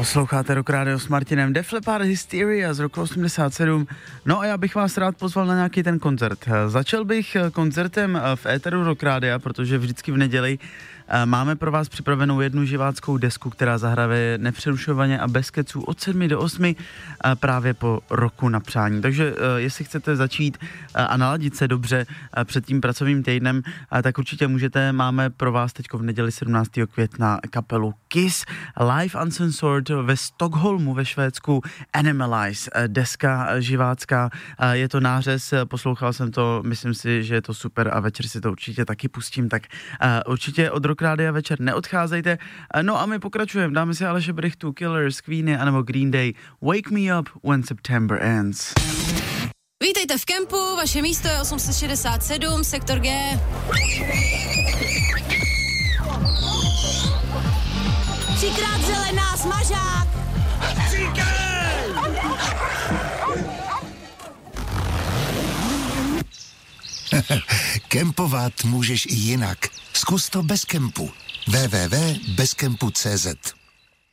Posloucháte Rock Radio s Martinem. Def Leppard Hysteria z roku 87. No a já bych vás rád pozval na nějaký ten koncert. Začal bych koncertem v éteru Rock Radia, protože vždycky v neděli máme pro vás připravenou jednu živáckou desku, která zahraje nepřerušovaně a bez keců od 7 do 8 právě po roku na přání. Takže jestli chcete začít a naladit se dobře před tím pracovním týdnem, tak určitě můžete. Máme pro vás teďko v neděli 17. května kapelu Kiss Live Uncensored ve Stockholmu ve Švédsku. Animalize, deska živácká, je to nářez, poslouchal jsem to, myslím si, že je to super a večer si to určitě taky pustím, tak určitě od Rock Rádia večer neodcházejte. No a my pokračujeme, dáme si Aleše Brichtu, Killers, Queeny anebo Green Day, Wake Me Up When September Ends. Vítejte v kempu, vaše místo je 867, sektor G. Třikrát zelená, smažák! Kempovat můžeš i jinak. Zkus to bez kempu. www.bezkempu.cz